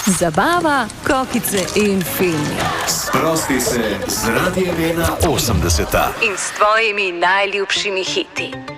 Zabava, kokice in filmi. Sprosti se z Radijem 81 in s tvojimi najljubšimi hiti.